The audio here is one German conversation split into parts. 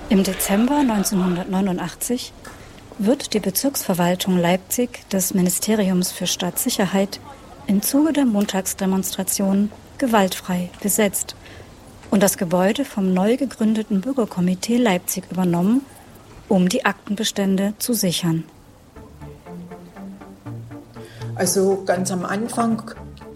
Im Dezember 1989 wird die Bezirksverwaltung Leipzig des Ministeriums für Staatssicherheit im Zuge der Montagsdemonstration gewaltfrei besetzt und das Gebäude vom neu gegründeten Bürgerkomitee Leipzig übernommen, um die Aktenbestände zu sichern. Also ganz am Anfang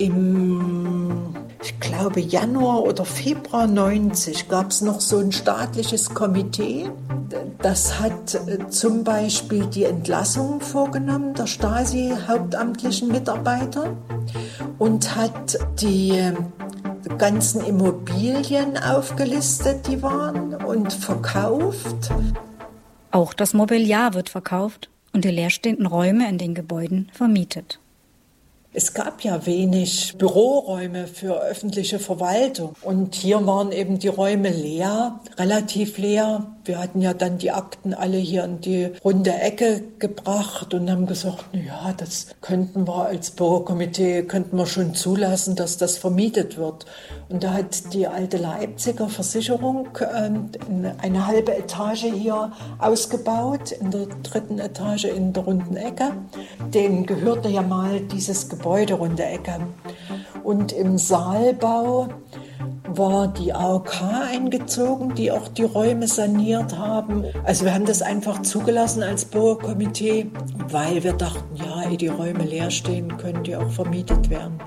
ich glaube Januar oder Februar 90 gab es noch so ein staatliches Komitee. Das hat zum Beispiel die Entlassung vorgenommen der Stasi-hauptamtlichen Mitarbeiter und hat die ganzen Immobilien aufgelistet, die waren, und verkauft. Auch das Mobiliar wird verkauft und die leerstehenden Räume in den Gebäuden vermietet. Es gab ja wenig Büroräume für öffentliche Verwaltung und hier waren eben die Räume leer, relativ leer. Wir hatten ja dann die Akten alle hier in die runde Ecke gebracht und haben gesagt, ja, das könnten wir als Bürgerkomitee schon zulassen, dass das vermietet wird. Und da hat die alte Leipziger Versicherung eine halbe Etage hier ausgebaut, in der 3. Etage in der runden Ecke. Denen gehörte ja mal dieses Gebäude runde Ecke. Und im Saalbau war die AOK eingezogen, die auch die Räume saniert haben. Also wir haben das einfach zugelassen als Bürgerkomitee, weil wir dachten, ja, ehe die Räume leer stehen, können die auch vermietet werden.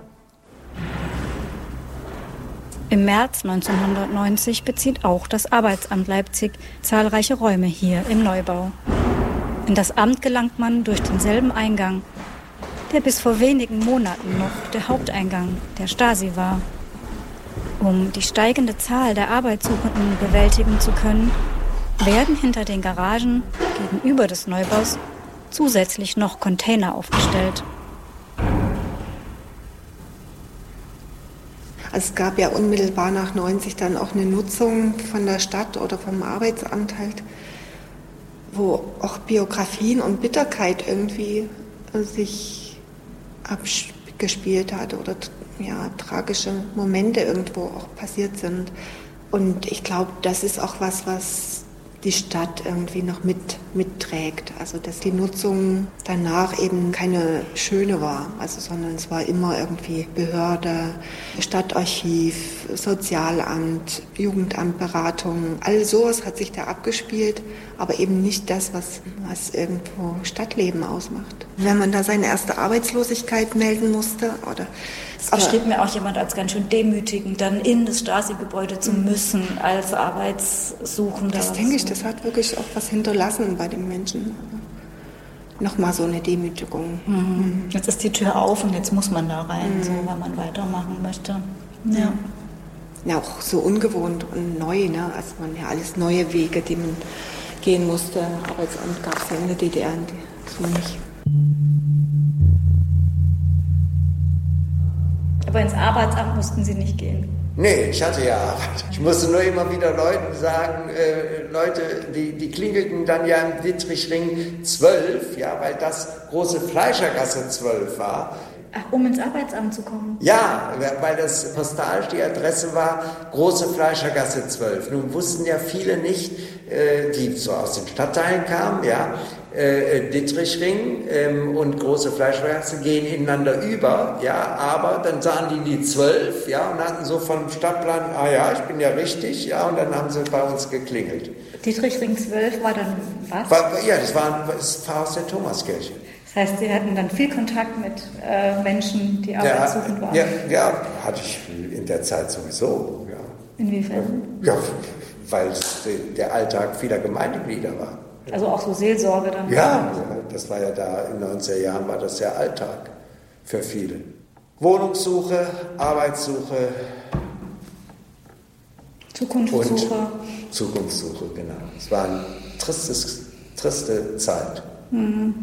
Im März 1990 bezieht auch das Arbeitsamt Leipzig zahlreiche Räume hier im Neubau. In das Amt gelangt man durch denselben Eingang, der bis vor wenigen Monaten noch der Haupteingang der Stasi war. Um die steigende Zahl der Arbeitssuchenden bewältigen zu können, werden hinter den Garagen gegenüber des Neubaus zusätzlich noch Container aufgestellt. Also es gab ja unmittelbar nach 90 dann auch eine Nutzung von der Stadt oder vom Arbeitsamt halt, wo auch Biografien und Bitterkeit irgendwie sich abgespielt hat oder ja, tragische Momente irgendwo auch passiert sind. Und ich glaube, das ist auch was die Stadt irgendwie noch mitträgt. Also dass die Nutzung danach eben keine schöne war, sondern es war immer irgendwie Behörde, Stadtarchiv, Sozialamt, Jugendamtberatung. All sowas hat sich da abgespielt, aber eben nicht das, was irgendwo Stadtleben ausmacht. Wenn man da seine erste Arbeitslosigkeit melden musste oder das beschrieb mir auch jemand als ganz schön demütigend, dann in das Stasi-Gebäude zu müssen als Arbeitssuchender. Das denke ich, das hat wirklich auch was hinterlassen bei den Menschen. Nochmal so eine Demütigung. Mhm. Jetzt ist die Tür auf und jetzt muss man da rein, so, wenn man weitermachen möchte. Ja. Ja, auch so ungewohnt und neu, ne? Also man ja alles neue Wege, die man gehen musste. Arbeitsamt gab es ja in der DDR so nicht. Aber ins Arbeitsamt mussten Sie nicht gehen? Nee, ich hatte ja Arbeit. Ich musste nur immer wieder Leuten sagen, Leute, die klingelten dann ja im Dietrichring 12, ja, weil das große Fleischergasse 12 war. Ach, um ins Arbeitsamt zu kommen? Ja, weil das postalisch die Adresse war, große Fleischergasse 12. Nun wussten ja viele nicht, die so aus den Stadtteilen kamen, ja, Dietrichring und große Fleischergasse gehen ineinander über, ja, aber dann sahen die 12, ja, und hatten so vom Stadtplan, ah ja, ich bin ja richtig, ja, und dann haben sie bei uns geklingelt. Dietrichring 12 war dann was? Das war aus der Thomaskirche. Das heißt, Sie hatten dann viel Kontakt mit Menschen, die arbeitssuchend waren? Ja, hatte ich in der Zeit sowieso. Ja. Inwiefern? Ja, weil es der Alltag vieler Gemeindeglieder war. Also auch so Seelsorge dann? Ja, das war ja da in den 90er Jahren, war das der Alltag für viele. Wohnungssuche, Arbeitssuche. Zukunftssuche. Und Zukunftssuche, genau. Es war eine triste Zeit. Mhm.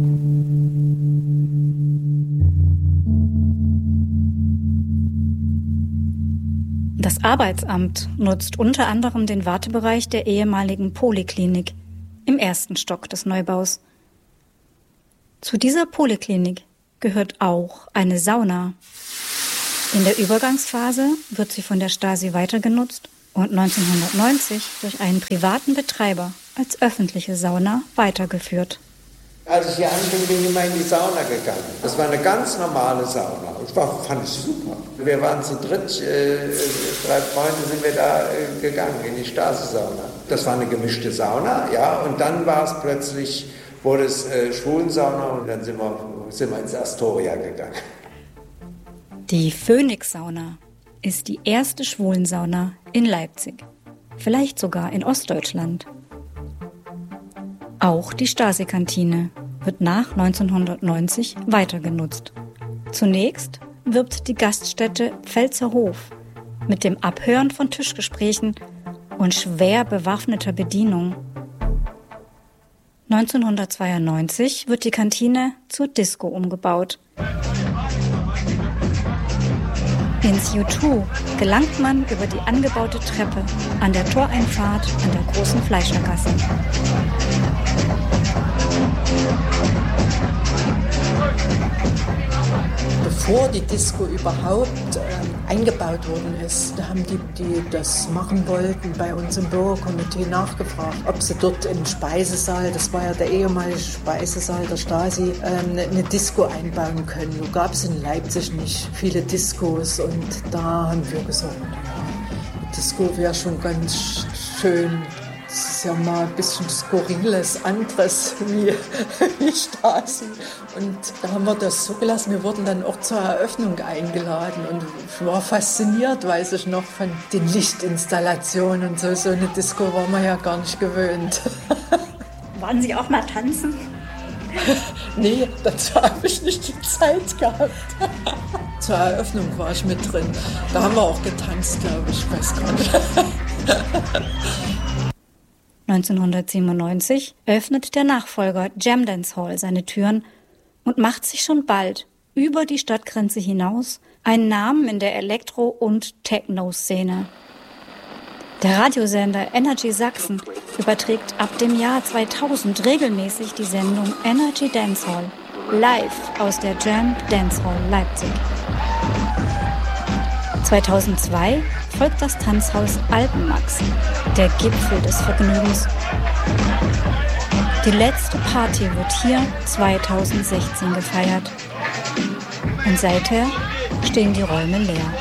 Das Arbeitsamt nutzt unter anderem den Wartebereich der ehemaligen Poliklinik im 1. Stock des Neubaus. Zu dieser Poliklinik gehört auch eine Sauna. In der Übergangsphase wird sie von der Stasi weiter genutzt, und 1990 durch einen privaten Betreiber als öffentliche Sauna weitergeführt. Als ich hier anfing, bin ich immer in die Sauna gegangen. Das war eine ganz normale Sauna. Fand ich super. Wir waren zu dritt, 3 Freunde sind wir da gegangen in die Stasi-Sauna. Das war eine gemischte Sauna, ja. Und dann war es plötzlich, wurde es Schwulensauna und dann sind wir ins Astoria gegangen. Die Phoenix-Sauna ist die erste Schwulensauna in Leipzig. Vielleicht sogar in Ostdeutschland. Auch die Stasi-Kantine wird nach 1990 weiter genutzt. Zunächst wirbt die Gaststätte Pfälzer Hof mit dem Abhören von Tischgesprächen und schwer bewaffneter Bedienung. 1992 wird die Kantine zur Disco umgebaut. Ins U2 gelangt man über die angebaute Treppe an der Toreinfahrt an der Großen Fleischergasse. Bevor die Disco überhaupt eingebaut worden ist, da haben die das machen wollten, bei uns im Bürgerkomitee nachgefragt, ob sie dort im Speisesaal, das war ja der ehemalige Speisesaal der Stasi, eine Disco einbauen können. Nun gab es in Leipzig nicht viele Discos und da haben wir gesagt, die Disco wäre schon ganz schön. Das ist ja mal ein bisschen Skurriles, anderes wie Stasi. Und da haben wir das so gelassen. Wir wurden dann auch zur Eröffnung eingeladen. Und ich war fasziniert, weiß ich noch, von den Lichtinstallationen und so. So eine Disco war man ja gar nicht gewöhnt. Waren Sie auch mal tanzen? Nee, dazu habe ich nicht die Zeit gehabt. Zur Eröffnung war ich mit drin. Da haben wir auch getanzt, glaube ich. Ich weiß gar nicht. 1997 öffnet der Nachfolger Jam Dance Hall seine Türen und macht sich schon bald über die Stadtgrenze hinaus einen Namen in der Elektro- und Techno-Szene. Der Radiosender Energy Sachsen überträgt ab dem Jahr 2000 regelmäßig die Sendung Energy Dance Hall live aus der Jam Dance Hall Leipzig. 2002 folgt das Tanzhaus Alpenmax, der Gipfel des Vergnügens. Die letzte Party wird hier 2016 gefeiert. Und seither stehen die Räume leer.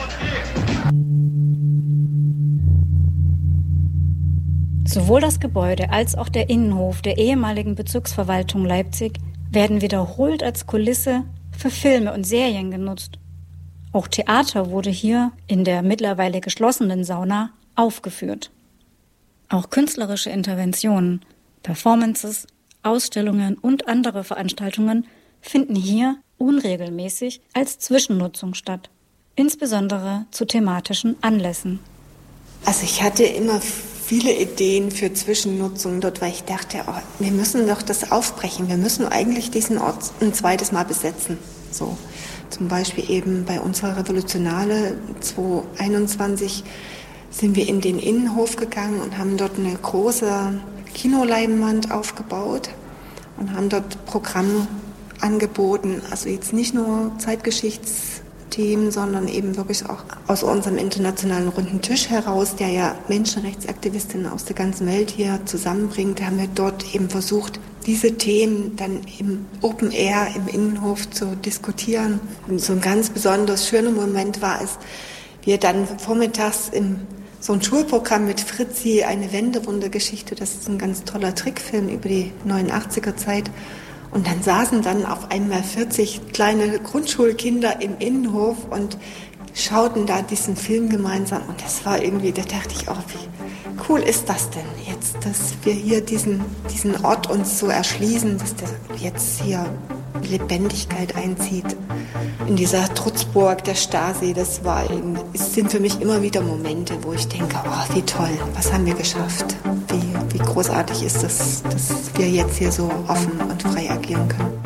Sowohl das Gebäude als auch der Innenhof der ehemaligen Bezirksverwaltung Leipzig werden wiederholt als Kulisse für Filme und Serien genutzt. Auch Theater wurde hier in der mittlerweile geschlossenen Sauna aufgeführt. Auch künstlerische Interventionen, Performances, Ausstellungen und andere Veranstaltungen finden hier unregelmäßig als Zwischennutzung statt, insbesondere zu thematischen Anlässen. Also ich hatte immer viele Ideen für Zwischennutzung dort, weil ich dachte, wir müssen doch das aufbrechen, wir müssen eigentlich diesen Ort ein zweites Mal besetzen. So. Zum Beispiel eben bei unserer Revolutionale 2021 sind wir in den Innenhof gegangen und haben dort eine große Kinoleinwand aufgebaut und haben dort Programm angeboten. Also jetzt nicht nur Zeitgeschichtsthemen, sondern eben wirklich auch aus unserem internationalen runden Tisch heraus, der ja Menschenrechtsaktivistinnen aus der ganzen Welt hier zusammenbringt, haben wir dort eben versucht, diese Themen dann im Open Air, im Innenhof zu diskutieren. Und so ein ganz besonders schöner Moment war es, wir dann vormittags so ein Schulprogramm mit Fritzi, eine Wendewundergeschichte, das ist ein ganz toller Trickfilm über die 89er Zeit. Und dann saßen dann auf einmal 40 kleine Grundschulkinder im Innenhof und schauten da diesen Film gemeinsam. Und das war irgendwie, da dachte ich auch, wie cool ist das denn jetzt, dass wir hier diesen Ort uns so erschließen, dass der jetzt hier Lebendigkeit einzieht. In dieser Trutzburg der Stasi, es sind für mich immer wieder Momente, wo ich denke, wie toll, was haben wir geschafft? Wie großartig ist es, dass wir jetzt hier so offen und frei agieren können.